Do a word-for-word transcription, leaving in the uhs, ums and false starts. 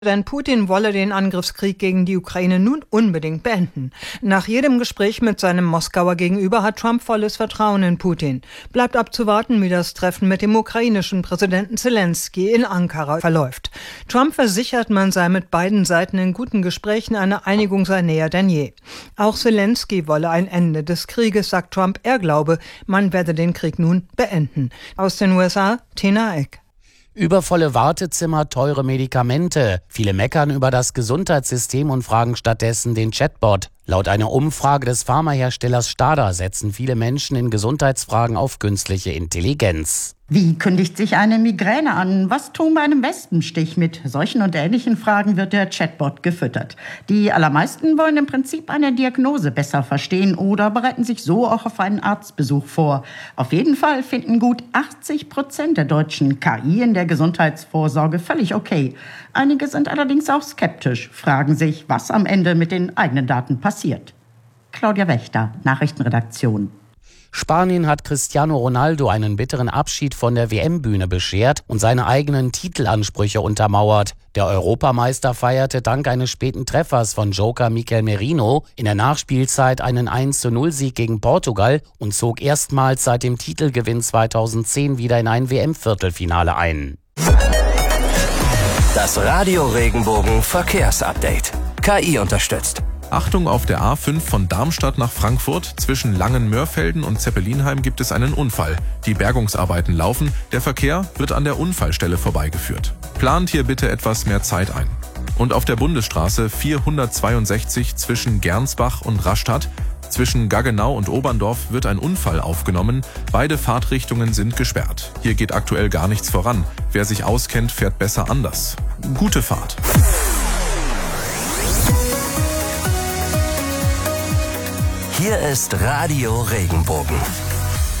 Denn Putin wolle den Angriffskrieg gegen die Ukraine nun unbedingt beenden. Nach jedem Gespräch mit seinem Moskauer Gegenüber hat Trump volles Vertrauen in Putin. Bleibt abzuwarten, wie das Treffen mit dem ukrainischen Präsidenten Zelensky in Ankara verläuft. Trump versichert, man sei mit beiden Seiten in guten Gesprächen, eine Einigung sei näher denn je. Auch Zelensky wolle ein Ende des Krieges, sagt Trump. Er glaube, man werde den Krieg nun beenden. Aus den U S A, Tina Eck. Übervolle Wartezimmer, teure Medikamente. Viele meckern über das Gesundheitssystem und fragen stattdessen den Chatbot. Laut einer Umfrage des Pharmaherstellers Stada setzen viele Menschen in Gesundheitsfragen auf künstliche Intelligenz. Wie kündigt sich eine Migräne an? Was tun bei einem Wespenstich? Mit solchen und ähnlichen Fragen wird der Chatbot gefüttert. Die allermeisten wollen im Prinzip eine Diagnose besser verstehen oder bereiten sich so auch auf einen Arztbesuch vor. Auf jeden Fall finden gut achtzig Prozent der Deutschen K I in der Gesundheitsvorsorge völlig okay. Einige sind allerdings auch skeptisch, fragen sich, was am Ende mit den eigenen Daten passiert. Claudia Wächter, Nachrichtenredaktion. Spanien hat Cristiano Ronaldo einen bitteren Abschied von der W M-Bühne beschert und seine eigenen Titelansprüche untermauert. Der Europameister feierte dank eines späten Treffers von Joker Mikel Merino in der Nachspielzeit einen eins zu null Sieg gegen Portugal und zog erstmals seit dem Titelgewinn zweitausendzehn wieder in ein W M-Viertelfinale ein. Das Radio Regenbogen Verkehrsupdate. K I unterstützt. Achtung, auf der A fünf von Darmstadt nach Frankfurt. Zwischen Langenmörfelden und Zeppelinheim gibt es einen Unfall. Die Bergungsarbeiten laufen. Der Verkehr wird an der Unfallstelle vorbeigeführt. Plant hier bitte etwas mehr Zeit ein. Und auf der Bundesstraße vierhundertzweiundsechzig zwischen Gernsbach und Rastatt, zwischen Gaggenau und Oberndorf wird ein Unfall aufgenommen. Beide Fahrtrichtungen sind gesperrt. Hier geht aktuell gar nichts voran. Wer sich auskennt, fährt besser anders. Gute Fahrt. Hier ist Radio Regenbogen.